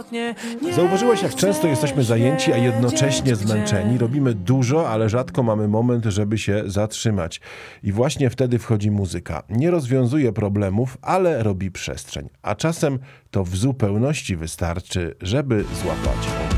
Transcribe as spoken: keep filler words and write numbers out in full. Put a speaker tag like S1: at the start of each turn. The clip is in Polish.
S1: samotnie. Nie
S2: Zauważyłeś, jak
S1: chcę
S2: często jesteśmy zajęci, a jednocześnie
S1: wiedzieć,
S2: zmęczeni?
S1: gdzie.
S2: Robimy dużo, ale rzadko mamy moment, żeby się zatrzymać. I właśnie wtedy wchodzi muzyka. Nie rozwiązuje problemów, ale robi przestrzeń. A czasem to w zupełności wystarczy, żeby złapać